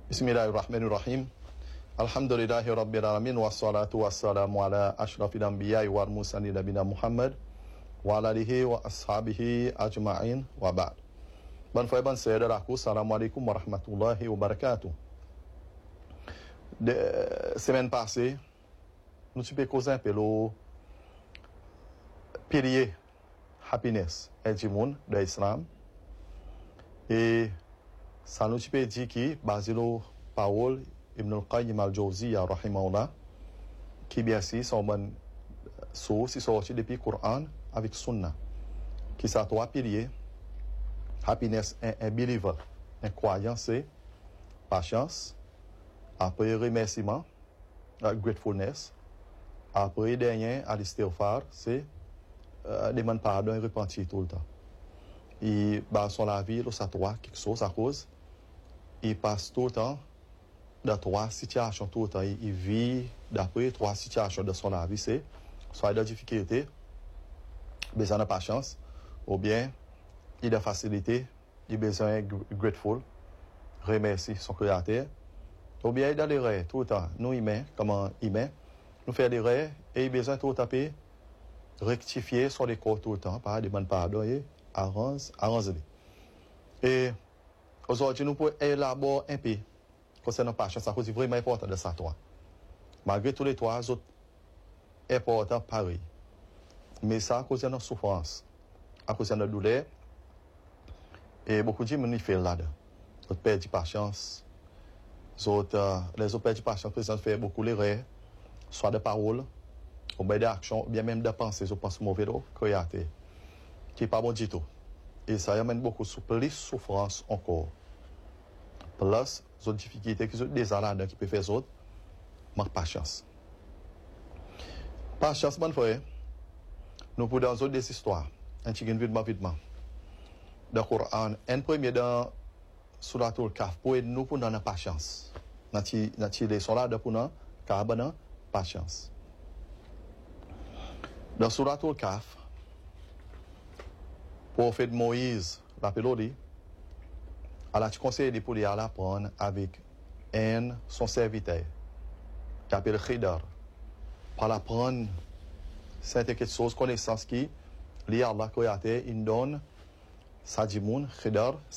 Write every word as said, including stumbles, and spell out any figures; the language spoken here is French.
Bismillahirrahmanirrahim. Alhamdulillahi rabbil alamin wassalatu wassalamu ala ashrafil anbiya'i wal mursalin nabiyina Muhammad wa ala alihi wa ashabihi ajma'in wa ba'd. Bonne frère, bonne sœur de la cour, salam alaikum wa rahmatullahi wa barakatuh. De semaine passée, nous avons causé un peu le pilier happiness et du monde de l'islam. Et ça nous a dit que, basé sur la parole Ibn al-Qayyim al-Jawziyya rahimahullah, qui bien sûr sont bonnes sources, sorti depuis le Coran avec Sunna, qui sont trois piliers. Happiness, un, un believer, un croyant, c'est patience, après remerciement, uh, gratefulness, après dernier, al-istighfar, c'est euh, demander pardon et repentir tout le temps. Il passe son la vie, ça trois quelque chose à cause. Il passe tout le temps dans trois situations tout le temps. Il, il vit d'après trois situations de son vie, c'est soit de difficulté, besoin de patience, ou bien il a facilité, il a besoin de grateful, remercier son créateur, ou bien il a l'erreur tout le temps. Nous humains, comment humains, nous faisons l'erreur et il a besoin tout le temps de rectifier son école tout le temps, par demander pardon et arrange, arranger. Et aujourd'hui, nous pouvons élaborer un peu concernant la patience, c'est vraiment important de ça, toi. Malgré tous les trois autres importants pareil. Mais ça, à cause de notre souffrance, à cause de notre douleur, et beaucoup de gens n'y font là-dedans. Les autres perdent patience, les autres, euh, les autres perdent patience, parce qu'ils font beaucoup d'erreurs, soit de paroles, ou bien d'actions, ou bien même de pensées, ou pensées mauvaises, créatrices, qui n'est pas bon du tout. Et ça amène beaucoup de plus souffrance encore. Plus les autres difficultés qui sont des là-dedans, qui peuvent faire les autres, manque patience. Patience, mon frère, nous pouvons dans des histoires, un petit peu vite, vite, dans le Coran, un premier dans Suratul Kahf, pour nous pour donner patience. Nous avons des soldats pour nous, car nous patience. Dans Suratul Kahf, le prophète Moïse, l'appelé, Allah a conseillé pour lui aller apprendre avec un son serviteur, qui appelle Khidr, pour l'apprendre, c'est quelque chose, connaissance qui, lui, Allah, créateur, il donne, ça dit, Khidr,